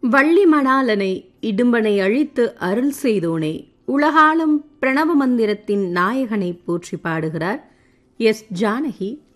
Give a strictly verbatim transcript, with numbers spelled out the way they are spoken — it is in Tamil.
வள்ளி மணாலனை இடும்பனை அழித்து அருள் செய்தோனே உலகாளும் பிரணவ மந்திரத்தின் நாயகனை போற்றி பாடுகிறார் எஸ் ஜானகி